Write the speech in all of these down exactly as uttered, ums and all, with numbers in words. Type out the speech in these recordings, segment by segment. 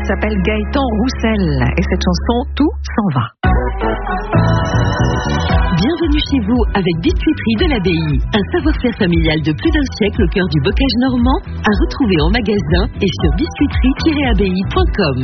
s'appelle Gaëtan Roussel et cette chanson Tout s'en va. Bienvenue chez vous avec Biscuiterie de l'Abbaye. Un savoir-faire familial de plus d'un siècle au cœur du bocage normand, à retrouver en magasin et sur biscuiterie tiret abbaye point com.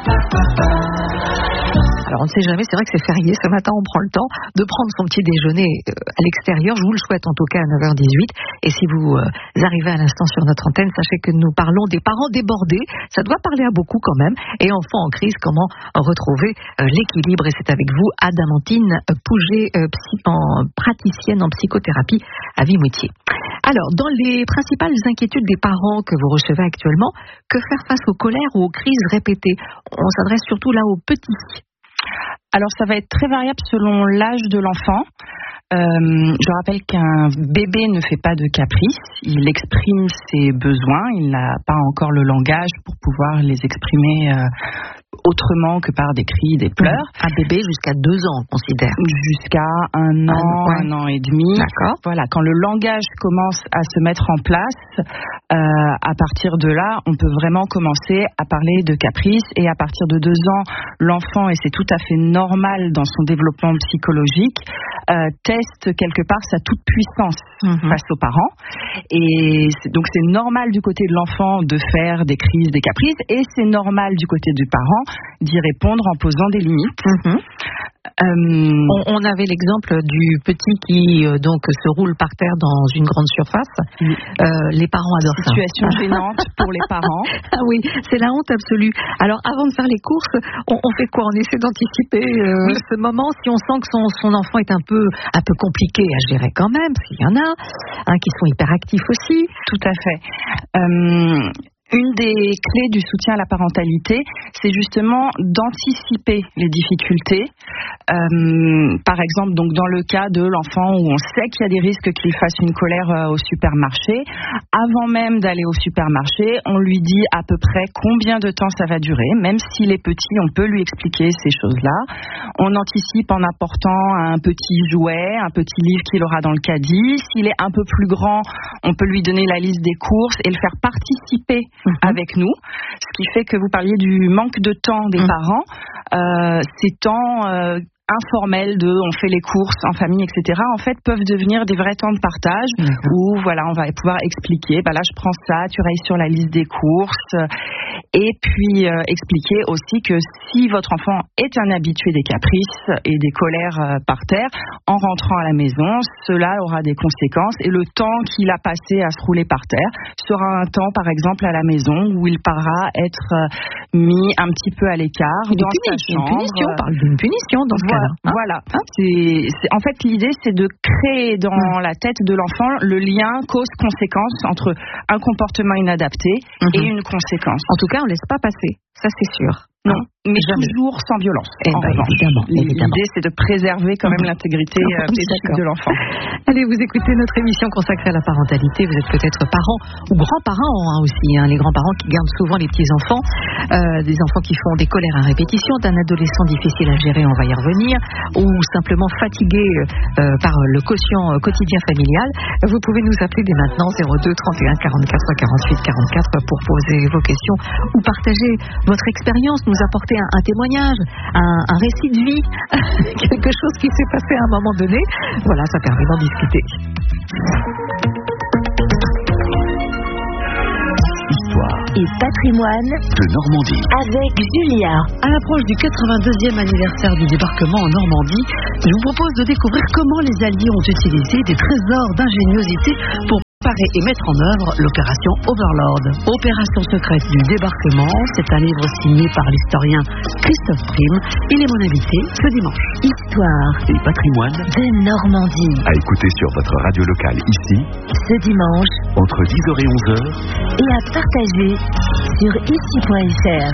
Alors on ne sait jamais, c'est vrai que c'est férié, ce matin on prend le temps de prendre son petit déjeuner à l'extérieur, je vous le souhaite en tout cas à neuf heures dix-huit, et si vous euh, arrivez à l'instant sur notre antenne, sachez que nous parlons des parents débordés, ça doit parler à beaucoup quand même, et enfants en crise, comment retrouver euh, l'équilibre, et c'est avec vous Adamantine Pouget, euh, psy- en, praticienne en psychothérapie à Vimoutier. Alors, dans les principales inquiétudes des parents que vous recevez actuellement, que faire face aux colères ou aux crises répétées? On s'adresse surtout là aux petits. Alors ça va être très variable selon l'âge de l'enfant. Euh, je rappelle qu'un bébé ne fait pas de caprice, il exprime ses besoins, il n'a pas encore le langage pour pouvoir les exprimer euh, autrement que par des cris, des pleurs. Un bébé jusqu'à deux ans, on considère. Jusqu'à un an, un, ouais. un an et demi. D'accord. Voilà, quand le langage commence à se mettre en place, euh, à partir de là, on peut vraiment commencer à parler de caprice. Et à partir de deux ans, l'enfant, et c'est tout à fait normal dans son développement psychologique, euh, teste quelque part sa toute puissance mmh. face aux parents. Et c'est, donc c'est normal du côté de l'enfant de faire des crises, des caprices, et c'est normal du côté du parent d'y répondre en posant des limites. Mmh. Euh, on, on avait l'exemple du petit qui euh, donc se roule par terre dans une grande surface. Oui. Euh, les parents adorent ça. Situation gênante pour les parents. Ah oui, c'est la honte absolue. Alors avant de faire les courses, on, on fait quoi? On essaie d'anticiper euh, oui. ce moment. Si on sent que son, son enfant est un peu un peu compliqué à gérer quand même, s'il y en a, hein, qui sont hyperactifs aussi. Tout à fait. Euh... Une des clés du soutien à la parentalité, c'est justement d'anticiper les difficultés. Euh, par exemple, donc dans le cas de l'enfant où on sait qu'il y a des risques qu'il fasse une colère euh, au supermarché, avant même d'aller au supermarché, on lui dit à peu près combien de temps ça va durer. Même s'il est petit, on peut lui expliquer ces choses-là. On anticipe en apportant un petit jouet, un petit livre qu'il aura dans le caddie. S'il est un peu plus grand, on peut lui donner la liste des courses et le faire participer avec nous, ce qui fait que vous parliez du manque de temps des mmh. parents. Euh, ces temps euh, informels de on fait les courses en famille, et cetera, en fait, peuvent devenir des vrais temps de partage mmh. où voilà, on va pouvoir expliquer, bah là, je prends ça, tu rayes sur la liste des courses, et puis euh, expliquer aussi que si votre enfant est un habitué des caprices et des colères euh, par terre, en rentrant à la maison, cela aura des conséquences, et le temps qu'il a passé à se rouler par terre sera un temps, par exemple, à la maison où il pourra être euh, mis un petit peu à l'écart dans sa chambre. Une punition, on parle d'une punition dans ce voilà, cas-là. Hein voilà. Hein c'est, c'est, en fait, l'idée, c'est de créer dans mmh. la tête de l'enfant le lien cause-conséquence entre un comportement inadapté mmh. et une conséquence. En tout cas, on ne laisse pas passer, ça c'est sûr. Non, mais jamais. Toujours sans violence. Eh ben, évidemment, évidemment. L'idée, c'est de préserver quand même l'intégrité euh, psychique de l'enfant. Allez, vous écoutez notre émission consacrée à la parentalité. Vous êtes peut-être parents ou grands-parents hein, aussi. Hein, les grands-parents qui gardent souvent les petits-enfants, euh, des enfants qui font des colères à répétition, d'un adolescent difficile à gérer, on va y revenir, ou simplement fatigué euh, par le quotient euh, quotidien familial. Vous pouvez nous appeler dès maintenant zéro deux trente et un quarante-quatre quarante-huit quarante-quatre pour poser vos questions ou partager votre expérience. Nous apporter un, un témoignage, un, un récit de vie, quelque chose qui s'est passé à un moment donné. Voilà, ça permet d'en discuter. Histoire et patrimoine de Normandie avec Julia. À l'approche du quatre-vingt-deuxième anniversaire du débarquement en Normandie, je vous propose de découvrir comment les Alliés ont utilisé des trésors d'ingéniosité pour préparer et mettre en œuvre l'opération Overlord. Opération secrète du débarquement, c'est un livre signé par l'historien Christophe Prime. Il est mon invité ce dimanche. Histoire et patrimoine de Normandie. À écouter sur votre radio locale ici, ce dimanche, entre dix heures et onze heures, et à partager sur ici point f r.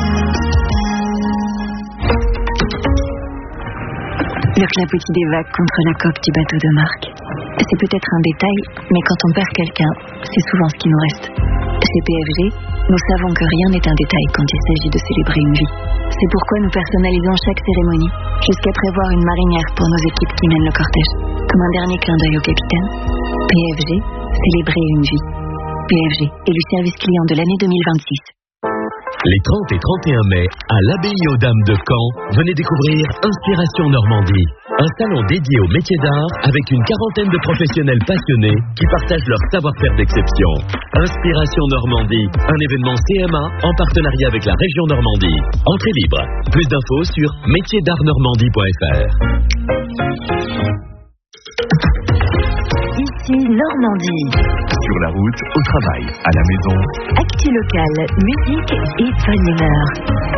Le clapotis des vagues contre la coque du bateau de Marc. C'est peut-être un détail, mais quand on perd quelqu'un, c'est souvent ce qui nous reste. Chez P F G, nous savons que rien n'est un détail quand il s'agit de célébrer une vie. C'est pourquoi nous personnalisons chaque cérémonie, jusqu'à prévoir une marinière pour nos équipes qui mènent le cortège. Comme un dernier clin d'œil au capitaine, P F G, célébrer une vie. P F G, élu service client de l'année deux mille vingt-six. Les trente et trente et un mai, à l'Abbaye aux Dames de Caen, venez découvrir Inspiration Normandie. Un salon dédié aux métiers d'art avec une quarantaine de professionnels passionnés qui partagent leur savoir-faire d'exception. Inspiration Normandie, un événement C M A en partenariat avec la région Normandie. Entrée libre. Plus d'infos sur métiers d'art normandie point f r. Ici Normandie. Sur la route, au travail, à la maison. Actu locale, musique et bonne humeur.